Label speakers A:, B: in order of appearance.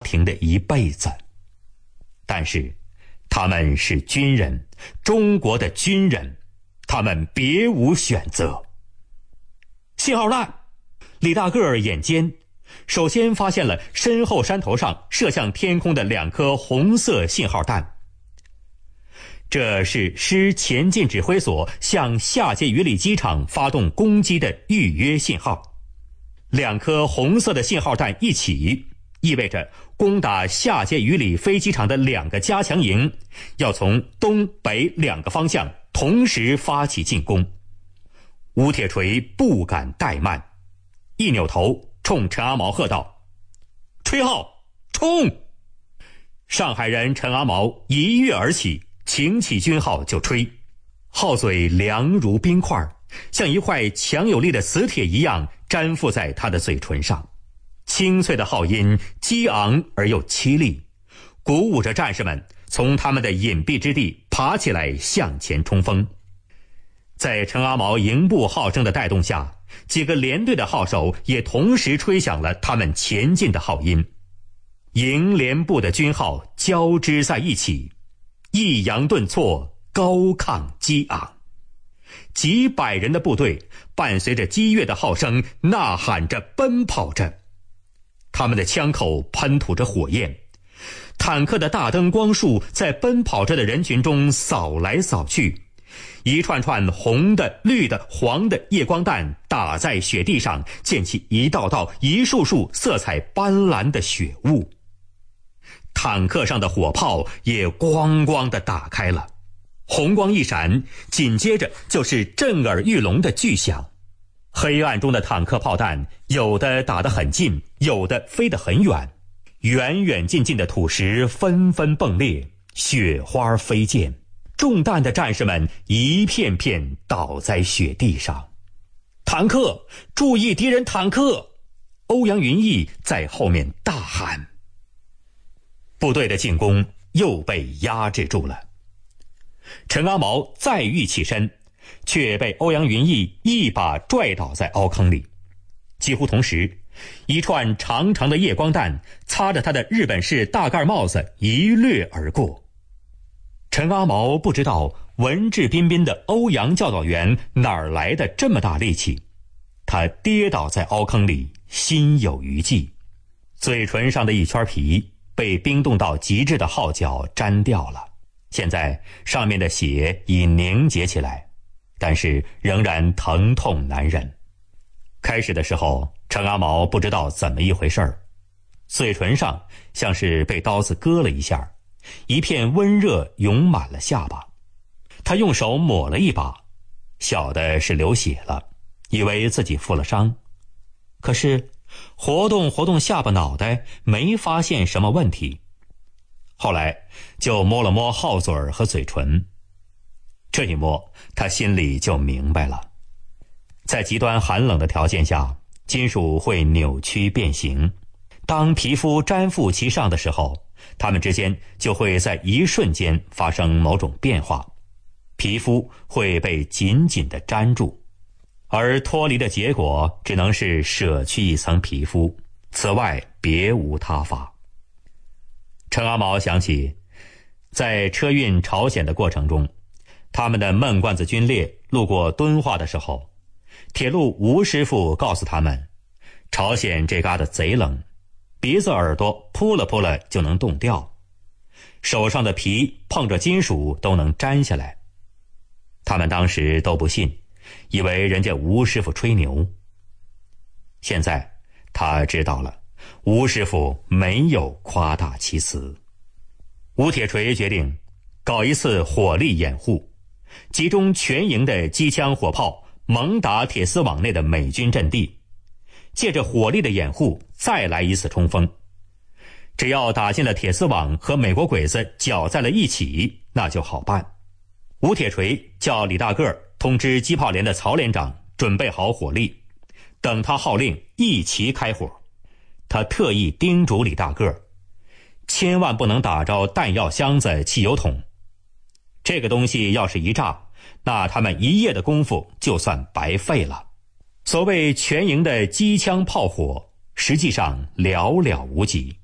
A: 庭的一辈子。但是他们是军人，中国的军人，他们别无选择。信号弹！李大个儿眼尖，首先发现了身后山头上射向天空的2颗红色信号弹。这是师前进指挥所向下界鱼里机场发动攻击的预约信号。2颗红色的信号弹一起，意味着攻打下界鱼里飞机场的2个加强营要从东北2个方向同时发起进攻。吴铁锤不敢怠慢，一扭头冲陈阿毛喝道：“吹号，冲！”上海人陈阿毛一跃而起，擎起军号就吹，号嘴凉如冰块，像一块强有力的磁铁一样粘附在他的嘴唇上。清脆的号音激昂而又凄厉，鼓舞着战士们从他们的隐蔽之地爬起来向前冲锋。在陈阿毛营部号声的带动下，几个连队的号手也同时吹响了他们前进的号音。营连部的军号交织在一起，抑扬顿挫，高亢激昂。几百人的部队伴随着激越的号声呐喊着奔跑着，他们的枪口喷吐着火焰，坦克的大灯光束在奔跑着的人群中扫来扫去，一串串红的、绿的、黄的夜光弹打在雪地上，溅起一道道、一束束色彩斑斓的雪雾。坦克上的火炮也咣咣地打开了，红光一闪，紧接着就是震耳欲聋的巨响。黑暗中的坦克炮弹，有的打得很近，有的飞得很远，远远近近的土石纷纷迸裂，雪花飞溅，中弹的战士们一片片倒在雪地上。坦克！注意敌人坦克！欧阳云逸在后面大喊。部队的进攻又被压制住了。陈阿毛再欲起身，却被欧阳云逸一把拽倒在凹坑里。几乎同时，一串长长的夜光弹擦着他的日本式大盖帽子一掠而过。陈阿毛不知道文质彬彬的欧阳教导员哪儿来的这么大力气，他跌倒在凹坑里，心有余悸，嘴唇上的一圈皮被冰冻到极致的号角粘掉了，现在上面的血已凝结起来，但是仍然疼痛难忍。开始的时候，陈阿毛不知道怎么一回事儿，嘴唇上像是被刀子割了一下，一片温热涌满了下巴。他用手抹了一把，小的是流血了，以为自己负了伤，可是活动活动下巴脑袋，没发现什么问题。后来就摸了摸号嘴和嘴唇，这一摸他心里就明白了，在极端寒冷的条件下，金属会扭曲变形，当皮肤粘附其上的时候，它们之间就会在一瞬间发生某种变化，皮肤会被紧紧地粘住，而脱离的结果只能是舍去一层皮肤，此外别无他法。陈阿毛想起，在车运朝鲜的过程中，他们的闷罐子军列路过敦化的时候，铁路吴师傅告诉他们，朝鲜这嘎达贼冷，鼻子耳朵扑了扑了就能冻掉，手上的皮碰着金属都能粘下来。他们当时都不信，以为人家吴师傅吹牛。现在他知道了，吴师傅没有夸大其词。吴铁锤决定搞一次火力掩护，集中全营的机枪火炮猛打铁丝网内的美军阵地，借着火力的掩护再来一次冲锋。只要打进了铁丝网和美国鬼子搅在了一起，那就好办。吴铁锤叫李大个通知机炮连的曹连长准备好火力，等他号令一齐开火。他特意叮嘱李大个，千万不能打着弹药箱子、汽油桶，这个东西要是一炸，那他们一夜的功夫就算白费了。所谓全营的机枪炮火，实际上寥寥无几。